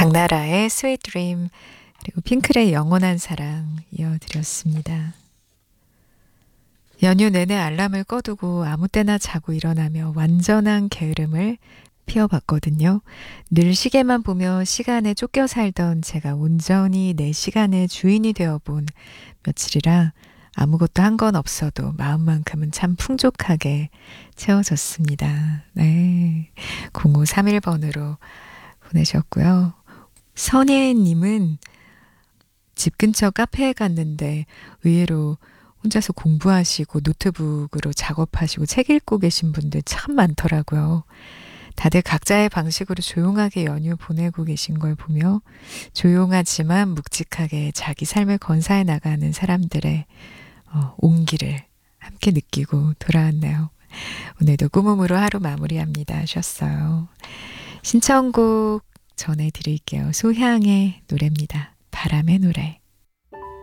장나라의 Sweet Dream 그리고 핑클의 영원한 사랑 이어드렸습니다. 연휴 내내 알람을 꺼두고 아무 때나 자고 일어나며 완전한 게으름을 피워봤거든요. 늘 시계만 보며 시간에 쫓겨 살던 제가 온전히 내 시간의 주인이 되어본 며칠이라 아무것도 한 건 없어도 마음만큼은 참 풍족하게 채워졌습니다. 네. 0531번으로 보내셨고요. 선예님은 집 근처 카페에 갔는데 의외로 혼자서 공부하시고 노트북으로 작업하시고 책 읽고 계신 분들 참 많더라고요. 다들 각자의 방식으로 조용하게 연휴 보내고 계신 걸 보며 조용하지만 묵직하게 자기 삶을 건사해 나가는 사람들의 온기를 함께 느끼고 돌아왔네요. 오늘도 꾸밈으로 하루 마무리합니다 하셨어요. 신청곡 전해드릴게요. 소향의 노래입니다. 바람의 노래.